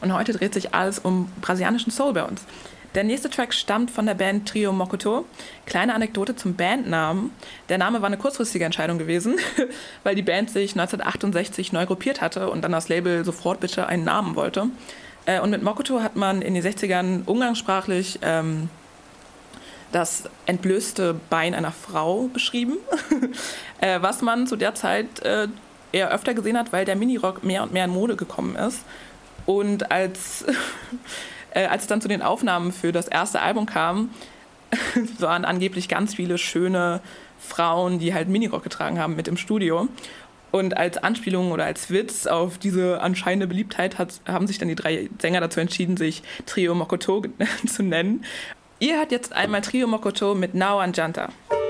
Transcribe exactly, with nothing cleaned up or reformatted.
und heute dreht sich alles um brasilianischen Soul bei uns. Der nächste Track stammt von der Band Trio Mokoto. Kleine Anekdote zum Bandnamen. Der Name war eine kurzfristige Entscheidung gewesen, weil die Band sich neunzehnhundertachtundsechzig neu gruppiert hatte und dann das Label sofort bitte einen Namen wollte. Und mit Mokoto hat man in den sechzigern umgangssprachlich ähm, das entblößte Bein einer Frau beschrieben, äh, was man zu der Zeit äh, eher öfter gesehen hat, weil der Minirock mehr und mehr in Mode gekommen ist. Und als... Äh, als es dann zu den Aufnahmen für das erste Album kam, waren angeblich ganz viele schöne Frauen, die halt Minirock getragen haben, mit im Studio. Und als Anspielung oder als Witz auf diese anscheinende Beliebtheit hat, haben sich dann die drei Sänger dazu entschieden, sich Trio Mokoto zu nennen. Ihr hört jetzt einmal Trio Mokoto mit Now Anjanta.